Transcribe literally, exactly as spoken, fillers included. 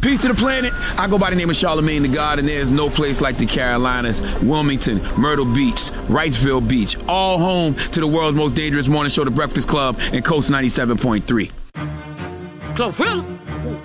Peace to the planet. I go by the name of Charlemagne the God, and there's no place like the Carolinas, Wilmington, Myrtle Beach, Wrightsville Beach, all home to the world's most dangerous morning show, The Breakfast Club, and Coast ninety-seven point three. Glorilla.